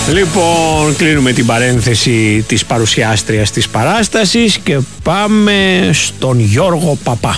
Λοιπόν, κλείνουμε την παρένθεση της παρουσιάστριας της παράστασης και πάμε στον Γιώργο Παπά.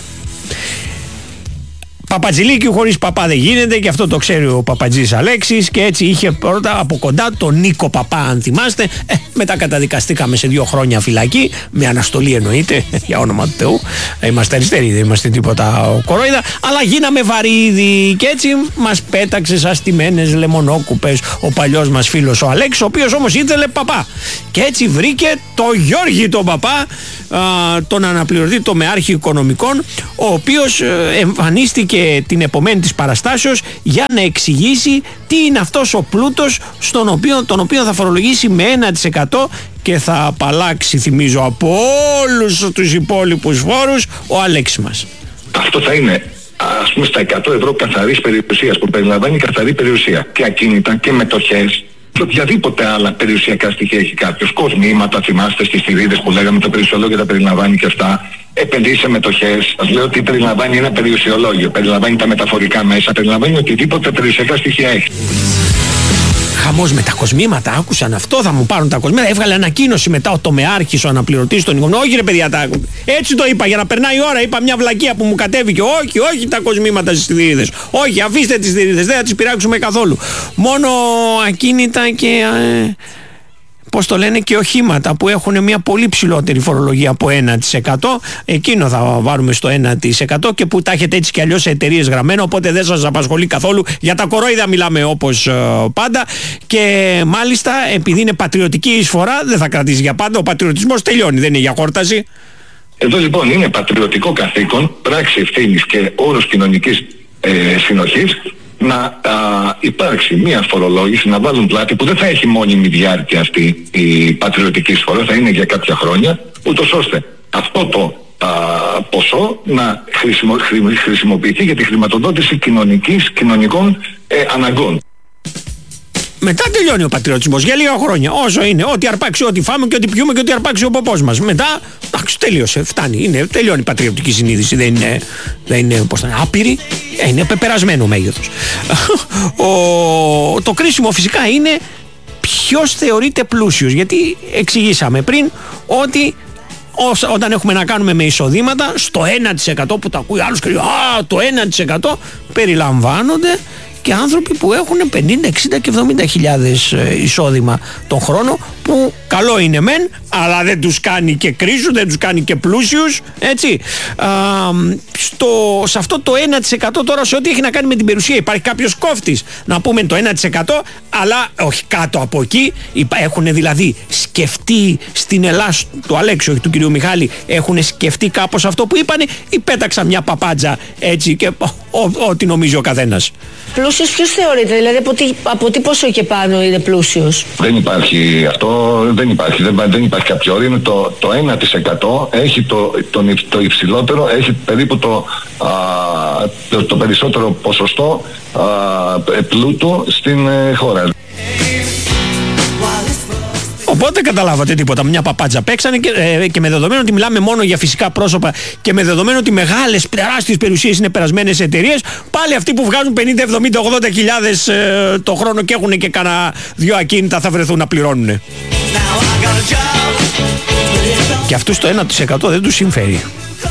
Παπατζηλίκι χωρίς παπά δεν γίνεται, και αυτό το ξέρει ο Παπατζής Αλέξης, και έτσι είχε πρώτα από κοντά τον Νίκο Παπά, αν θυμάστε. Μετά καταδικαστήκαμε σε 2 χρόνια φυλακή, με αναστολή εννοείται, για όνομα του Θεού. Είμαστε αριστεροί, δεν είμαστε τίποτα κορόιδα, αλλά γίναμε βαρύδι, και έτσι μας πέταξε σαν στημένες λεμονόκουπες ο παλιός μας φίλος ο Αλέξης, ο οποίος όμως ήθελε παπά. Και έτσι βρήκε το Γιώργη τον Παπά, τον αναπληρωτή τομεάρχη οικονομικών, ο οποίος εμφανίστηκε την επομένη της παραστάσεως για να εξηγήσει τι είναι αυτός ο πλούτος τον οποίο θα φορολογήσει με 1% και θα απαλλάξει, θυμίζω, από όλους τους υπόλοιπους φόρους ο Αλέξης μας. Αυτό θα είναι, ας πούμε, στα 100 ευρώ καθαρής περιουσίας, που περιλαμβάνει καθαρή περιουσία και ακίνητα και μετοχές και οποιαδήποτε άλλα περιουσιακά στοιχεία έχει κάποιος. Κοσμήματα, θυμάστε στις θηρίδες που λέγαμε, το περιουσιολόγιο τα περιλαμβάνει και αυτά. Επενδύσει σε μετοχές. Σας λέω ότι περιλαμβάνει ένα περιουσιολόγιο, περιλαμβάνει τα μεταφορικά μέσα, περιλαμβάνει οτιδήποτε περιουσιακά στοιχεία έχει. Χαμός με τα κοσμήματα, άκουσαν αυτό, θα μου πάρουν τα κοσμήματα. Έβγαλε ανακοίνωση μετά ο τομεάρχης, ο αναπληρωτής των οικονομικών. Όχι ρε παιδιά, έτσι το είπα για να περνάει η ώρα. Είπα μια βλακεία που μου κατέβηκε. Όχι τα κοσμήματα στις θηρίδες. Όχι, αφήστε τις θηρίδες, δεν θα τις πειράξουμε καθόλου. Μόνο ακίνητα και πώς το λένε, και οχήματα που έχουν μια πολύ ψηλότερη φορολογία από 1%. Εκείνο θα βάλουμε στο 1% και που τα έχετε έτσι κι αλλιώς σε εταιρείες γραμμένο, οπότε δεν σας απασχολεί καθόλου. Για τα κορόιδα μιλάμε όπως πάντα, και μάλιστα επειδή είναι πατριωτική εισφορά δεν θα κρατήσει για πάντα. Ο πατριωτισμός τελειώνει, δεν είναι για χόρταση. Εδώ λοιπόν είναι πατριωτικό καθήκον, πράξη ευθύνης και όρος κοινωνικής συνοχής να υπάρξει μια φορολόγηση, να βάλουν πλάτη που δεν θα έχει μόνιμη διάρκεια αυτή η πατριωτική εισφορά, θα είναι για κάποια χρόνια, ούτως ώστε αυτό το ποσό να χρησιμοποιηθεί για τη χρηματοδότηση κοινωνικών αναγκών. Μετά τελειώνει ο πατριωτισμός για λίγα χρόνια. Όσο είναι, ό,τι αρπάξει, ό,τι φάμε και ό,τι πιούμε και ό,τι αρπάξει ο ποπός μας. Μετά, εντάξει, τέλειωσε, φτάνει. Τελειώνει η πατριωτική συνείδηση. Δεν είναι πώς θα είναι, άπειρη. Είναι πεπερασμένο μέγεθος. Το κρίσιμο φυσικά είναι ποιος θεωρείται πλούσιος. Γιατί εξηγήσαμε πριν ότι όταν έχουμε να κάνουμε με εισοδήματα, στο 1% που το ακούει άλλος και λέει το 1% περιλαμβάνονται και άνθρωποι που έχουν 50, 60 και 70 χιλιάδες εισόδημα τον χρόνο, που καλό είναι μεν, αλλά δεν τους κάνει και κρίσους, δεν τους κάνει και πλούσιους, έτσι. Σε αυτό το 1% τώρα, σε ό,τι έχει να κάνει με την περιουσία, υπάρχει κάποιος κόφτης, να πούμε το 1%, αλλά όχι κάτω από εκεί. Έχουν δηλαδή σκεφτεί στην Ελλάδα του Αλέξη, όχι του κυρίου Μιχάλη, έχουν σκεφτεί κάπως αυτό που είπανε, ή πέταξαν μια παπάντζα έτσι και ό,τι νομίζει ο καθένας. Πλούσιος ποιος θεωρείται, δηλαδή από τι ποσό και πάνω είναι πλούσιος? Δεν υπάρχει αυτό, δεν υπάρχει κάποιο όριο. Είναι το 1% έχει το υψηλότερο, έχει περίπου το περισσότερο ποσοστό πλούτου στην χώρα. Οπότε καταλάβατε τίποτα. Μια παπάντζα παίξανε και με δεδομένο ότι μιλάμε μόνο για φυσικά πρόσωπα και με δεδομένο ότι μεγάλες τεράστιες περιουσίες είναι περασμένες εταιρείες, πάλι αυτοί που βγάζουν 50, 70, 80 χιλιάδες το χρόνο και έχουν και κάνα 2 ακίνητα θα βρεθούν να πληρώνουν. Και αυτούς το 1% δεν τους συμφέρει.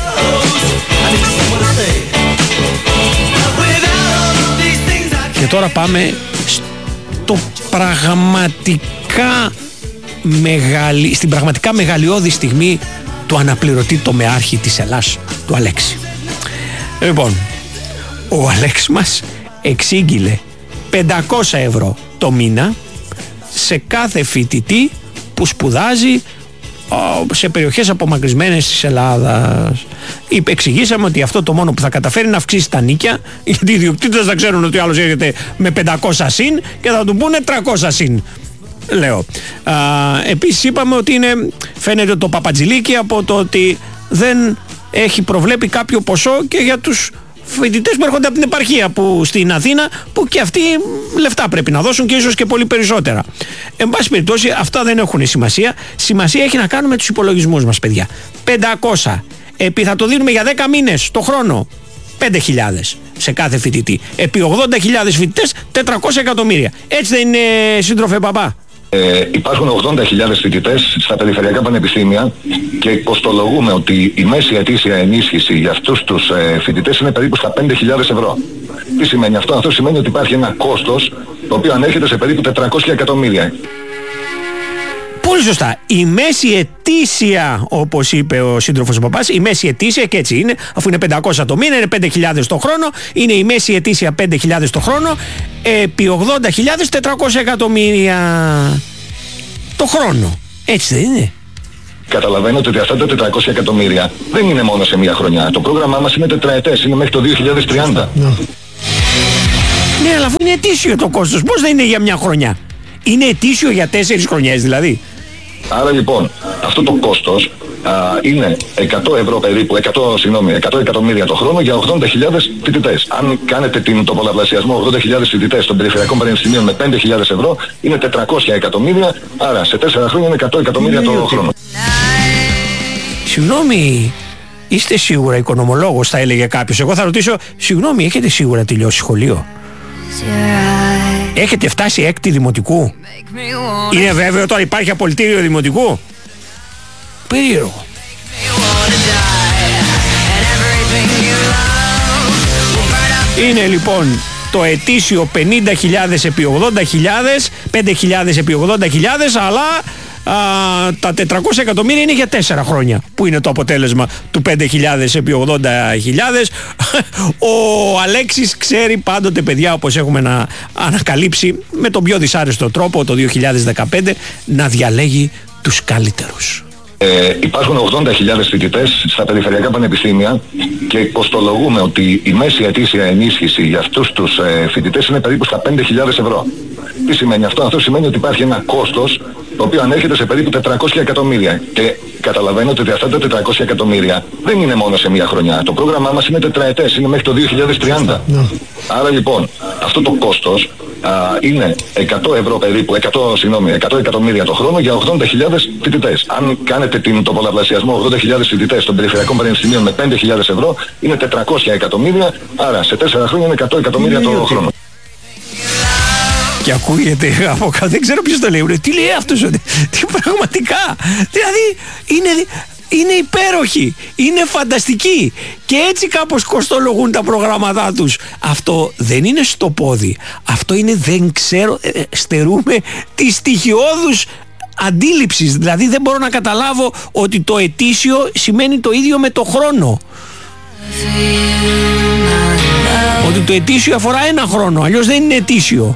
Και τώρα πάμε στο στην πραγματικά μεγαλειώδη στιγμή του αναπληρωτή τομεάρχη της Ελλάς, του Αλέξη. Λοιπόν, ο Αλέξης μας εξήγηλε 500 ευρώ το μήνα σε κάθε φοιτητή που σπουδάζει σε περιοχές απομακρυσμένες της Ελλάδας. Εξηγήσαμε ότι αυτό το μόνο που θα καταφέρει να αυξήσει τα νίκια, γιατί οι ιδιοκτήτες θα ξέρουν ότι ο άλλος έρχεται με 500 συν και θα του πούνε 300 συν. Λέω. Επίσης είπαμε ότι φαίνεται το παπατζηλίκι από το ότι δεν έχει προβλέπει κάποιο ποσό και για τους φοιτητές που έρχονται από την επαρχία που στην Αθήνα, που και αυτοί λεφτά πρέπει να δώσουν και ίσως και πολύ περισσότερα. Εν πάση περιπτώσει αυτά δεν έχουν σημασία. Σημασία έχει να κάνουμε με τους υπολογισμούς μας, παιδιά. 500 θα το δίνουμε για 10 μήνες το χρόνο, 5.000 σε κάθε φοιτητή. Επί 80.000 φοιτητές 400 εκατομμύρια. Έτσι δεν είναι, σύντροφε Παπά? Υπάρχουν 80.000 φοιτητές στα περιφερειακά πανεπιστήμια και κοστολογούμε ότι η μέση ετήσια ενίσχυση για αυτούς τους φοιτητές είναι περίπου στα 5.000 ευρώ. Τι σημαίνει αυτό? Αυτό σημαίνει ότι υπάρχει ένα κόστος το οποίο ανέρχεται σε περίπου 400 εκατομμύρια. Πολύ σωστά. Η μέση ετήσια, όπως είπε ο σύντροφος Παπάς, η μέση ετήσια, και έτσι είναι, αφού είναι 500 το μήνα, είναι 5.000 το χρόνο, είναι η μέση ετήσια 5.000 το χρόνο, επί 80.000 400 εκατομμύρια το χρόνο. Έτσι δεν είναι? Καταλαβαίνετε ότι αυτά τα 400 εκατομμύρια δεν είναι μόνο σε μία χρονιά. Το πρόγραμμά μας είναι τετραετές, είναι μέχρι το 2030. Ναι, αλλά αφού είναι ετήσιο το κόστος, πώς δεν είναι για μια χρονιά? Είναι ετήσιο για 4 χρονιές δηλαδή. Άρα λοιπόν, αυτό το κόστος είναι 100 ευρώ περίπου, 100 εκατομμύρια το χρόνο για 80.000 φοιτητές. Αν κάνετε το πολλαπλασιασμό 80.000 φοιτητές των περιφερειακών πανεπιστημίων με 5.000 ευρώ, είναι 400 εκατομμύρια, άρα σε 4 χρόνια είναι 100 εκατομμύρια το χρόνο. Συγγνώμη, είστε σίγουρα οικονομολόγος, θα έλεγε κάποιος? Εγώ θα ρωτήσω, συγγνώμη, έχετε σίγουρα τελειώσει σχολείο? Έχετε φτάσει έκτη δημοτικού? Είναι βέβαιο τώρα υπάρχει απολυτήριο δημοτικού? Περίεργο. Είναι λοιπόν το ετήσιο 50.000 επί 80.000, 5.000 επί 80.000, αλλά τα 400 εκατομμύρια είναι για 4 χρόνια, που είναι το αποτέλεσμα του 5.000 επί 80.000. Ο Αλέξης ξέρει πάντοτε, παιδιά, όπως έχουμε ανακαλύψει με τον πιο δυσάρεστο τρόπο το 2015, να διαλέγει τους καλύτερους. Υπάρχουν 80.000 φοιτητές στα περιφερειακά πανεπιστήμια και κοστολογούμε ότι η μέση ετήσια ενίσχυση για αυτούς τους φοιτητές είναι περίπου στα 5.000 ευρώ. Τι σημαίνει αυτό? Αυτό σημαίνει ότι υπάρχει ένα κόστος το οποίο ανέρχεται σε περίπου 400 εκατομμύρια. Και καταλαβαίνετε ότι αυτά τα 400 εκατομμύρια δεν είναι μόνο σε μία χρονιά. Το πρόγραμμά μας είναι τετραετές, είναι μέχρι το 2030. Άρα λοιπόν, αυτό το κόστος είναι 100 ευρώ περίπου, 100 εκατομμύρια το χρόνο για 80.000 φοιτητές. Αν κάνετε το πολλαπλασιασμό 80.000 φοιτητές των περιφερειακών πανεπιστημίων με 5.000 ευρώ, είναι 400 εκατομμύρια, άρα σε 4 χρόνια είναι 100 εκατομμύρια το χρόνο. Και ακούγεται από κάτω, δεν ξέρω ποιος το λέει, τι λέει αυτός, τι πραγματικά, δηλαδή είναι υπέροχοι, είναι φανταστικοί και έτσι κάπως κοστολογούν τα προγράμματά τους. Αυτό δεν είναι στο πόδι, αυτό είναι δεν ξέρω, στερούμε τη στοιχειώδους αντίληψης, δηλαδή δεν μπορώ να καταλάβω ότι το ετήσιο σημαίνει το ίδιο με το χρόνο. Ότι το ετήσιο αφορά ένα χρόνο, αλλιώς δεν είναι ετήσιο.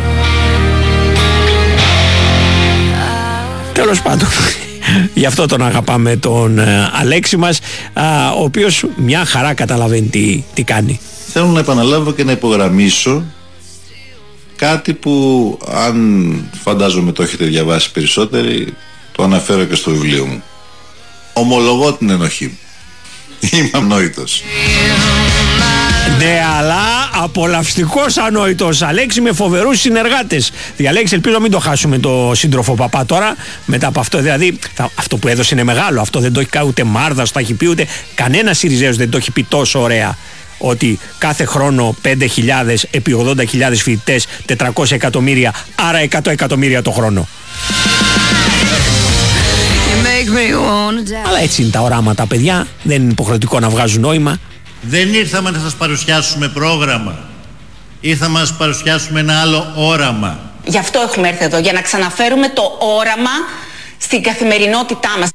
Τέλος πάντων, γι' αυτό τον αγαπάμε τον Αλέξη μας, ο οποίος μια χαρά καταλαβαίνει τι κάνει. Θέλω να επαναλάβω και να υπογραμμίσω κάτι που, αν φαντάζομαι το έχετε διαβάσει περισσότεροι, το αναφέρω και στο βιβλίο μου. Ομολογώ την ενοχή μου. Είμαι ανόητος. Ναι, αλλά απολαυστικός ανόητος, Αλέξη, με φοβερούς συνεργάτες. Αλέξη, ελπίζω μην το χάσουμε το σύντροφο Παπά τώρα, μετά από αυτό. Δηλαδή, αυτό που έδωσε είναι μεγάλο. Αυτό δεν το έχει κάνει ούτε Μάρδας, το έχει πει ούτε κανένα Σιριζέος δεν το έχει πει τόσο ωραία. Ότι κάθε χρόνο 5.000 επί 80.000 φοιτητές, 400 εκατομμύρια, άρα 100 εκατομμύρια το χρόνο. Αλλά έτσι είναι τα οράματα, παιδιά. Δεν είναι υποχρεωτικό να βγάζουν νόημα. Δεν ήρθαμε να σας παρουσιάσουμε πρόγραμμα. Ήρθαμε να σας παρουσιάσουμε ένα άλλο όραμα. Γι' αυτό έχουμε έρθει εδώ, για να ξαναφέρουμε το όραμα στην καθημερινότητά μας.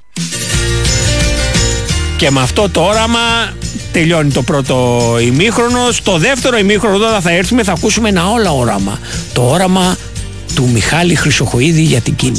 Και με αυτό το όραμα τελειώνει το πρώτο ημίχρονο. Στο δεύτερο ημίχρονο τώρα θα έρθουμε, θα ακούσουμε ένα όλο όραμα. Το όραμα του Μιχάλη Χρυσοχοΐδη για την κίνηση.